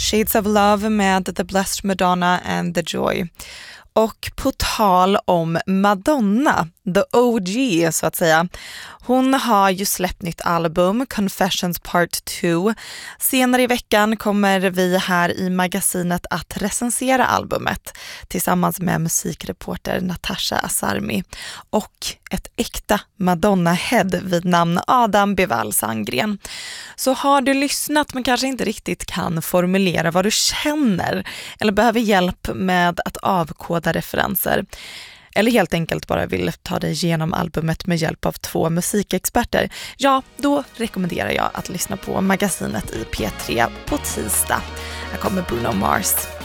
Shades of Love med The Blessed Madonna and The Joy. Och på tal om Madonna, the OG så att säga. Hon har ju släppt nytt album, Confessions Part 2. Senare i veckan kommer vi här i magasinet att recensera albumet tillsammans med musikreporter Natasha Asarmi och ett äkta Madonna-head vid namn Adam Bivall Sandgren. Så har du lyssnat men kanske inte riktigt kan formulera vad du känner eller behöver hjälp med att avkoda referenser eller helt enkelt bara vill ta dig igenom albumet med hjälp av 2 musikexperter, ja, då rekommenderar jag att lyssna på magasinet i P3 på tisdag. Här kommer Bruno Mars.